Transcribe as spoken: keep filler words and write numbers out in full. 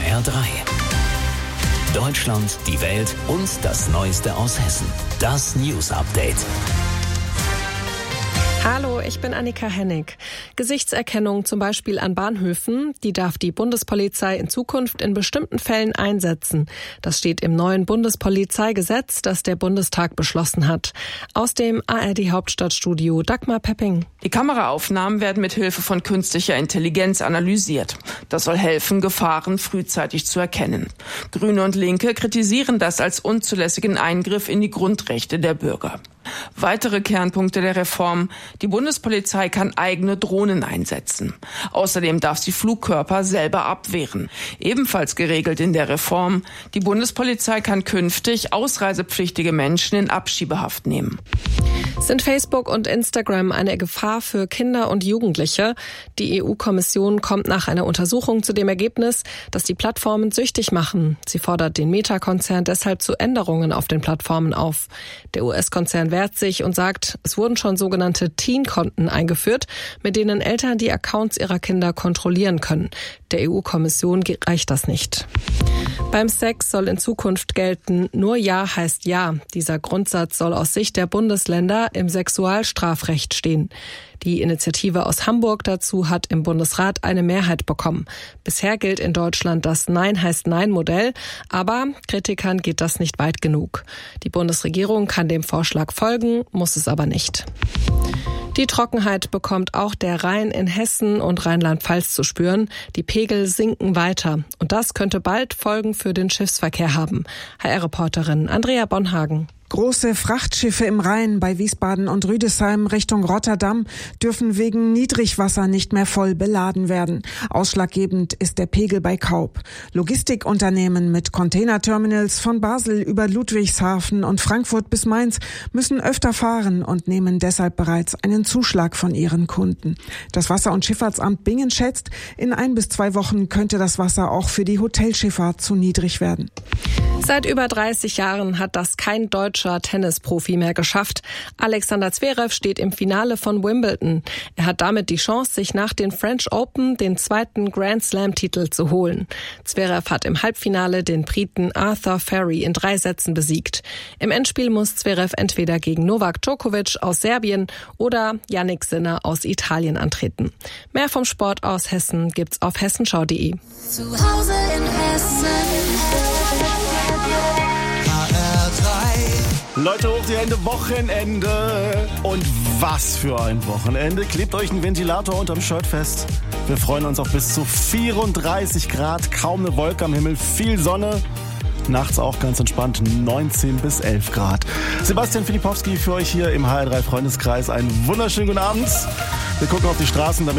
R drei. Deutschland, die Welt und das Neueste aus Hessen. Das News Update. Hallo, ich bin Annika Hennig. Gesichtserkennung zum Beispiel an Bahnhöfen, die darf die Bundespolizei in Zukunft in bestimmten Fällen einsetzen. Das steht im neuen Bundespolizeigesetz, das der Bundestag beschlossen hat. Aus dem A R D-Hauptstadtstudio Dagmar Pepping. Die Kameraaufnahmen werden mit Hilfe von künstlicher Intelligenz analysiert. Das soll helfen, Gefahren frühzeitig zu erkennen. Grüne und Linke kritisieren das als unzulässigen Eingriff in die Grundrechte der Bürger. Weitere Kernpunkte der Reform: Die Bundespolizei kann eigene Drohnen einsetzen. Außerdem darf sie Flugkörper selber abwehren. Ebenfalls geregelt in der Reform: Die Bundespolizei kann künftig ausreisepflichtige Menschen in Abschiebehaft nehmen. Sind Facebook und Instagram eine Gefahr für Kinder und Jugendliche? Die E U-Kommission kommt nach einer Untersuchung zu dem Ergebnis, dass die Plattformen süchtig machen. Sie fordert den Meta-Konzern deshalb zu Änderungen auf den Plattformen auf. Der U S-Konzern wehrt sich und sagt, es wurden schon sogenannte Teen-Konten eingeführt, mit denen Eltern die Accounts ihrer Kinder kontrollieren können. Der E U-Kommission reicht das nicht. Beim Sex soll in Zukunft gelten, nur Ja heißt Ja. Dieser Grundsatz soll aus Sicht der Bundesländer im Sexualstrafrecht stehen. Die Initiative aus Hamburg dazu hat im Bundesrat eine Mehrheit bekommen. Bisher gilt in Deutschland das Nein heißt Nein-Modell, aber Kritikern geht das nicht weit genug. Die Bundesregierung kann dem Vorschlag folgen, muss es aber nicht. Die Trockenheit bekommt auch der Rhein in Hessen und Rheinland-Pfalz zu spüren. Die Pegel sinken weiter. Und das könnte bald Folgen für den Schiffsverkehr haben. H R-Reporterin Andrea Bonhagen. Große Frachtschiffe im Rhein bei Wiesbaden und Rüdesheim Richtung Rotterdam dürfen wegen Niedrigwasser nicht mehr voll beladen werden. Ausschlaggebend ist der Pegel bei Kaub. Logistikunternehmen mit Containerterminals von Basel über Ludwigshafen und Frankfurt bis Mainz müssen öfter fahren und nehmen deshalb bereits einen Zuschlag von ihren Kunden. Das Wasser- und Schifffahrtsamt Bingen schätzt, in ein bis zwei Wochen könnte das Wasser auch für die Hotelschifffahrt zu niedrig werden. Seit über dreißig Jahren hat das kein deutscher Tennisprofi mehr geschafft. Alexander Zverev steht im Finale von Wimbledon. Er hat damit die Chance, sich nach den French Open den zweiten Grand Slam-Titel zu holen. Zverev hat im Halbfinale den Briten Arthur Ferry in drei Sätzen besiegt. Im Endspiel muss Zverev entweder gegen Novak Djokovic aus Serbien oder Jannik Sinner aus Italien antreten. Mehr vom Sport aus Hessen gibt's auf hessenschau punkt de. Zu Hause in Hessen. Leute, hoch die Hände, Wochenende. Und was für ein Wochenende. Klebt euch ein Ventilator unterm Shirt fest. Wir freuen uns auf bis zu vierunddreißig Grad, kaum eine Wolke am Himmel, viel Sonne. Nachts auch ganz entspannt, neunzehn bis elf Grad. Sebastian Filipowski für euch hier im H R drei Freundeskreis. Einen wunderschönen guten Abend. Wir gucken auf die Straßen, damit